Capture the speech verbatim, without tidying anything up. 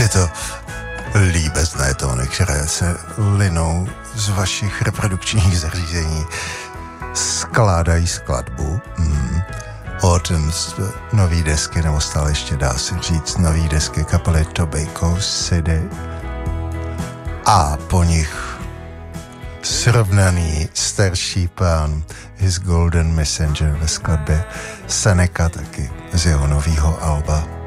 Je to líbezné tóny, které se linou z vašich reprodukčních zařízení, skládají skladbu mm, od nový desky, nebo stále ještě dá se říct nový desky kapely Tobacco City a po nich srovnaný starší pán His Golden Messenger ve skladbě Seneca, taky z jeho novýho alba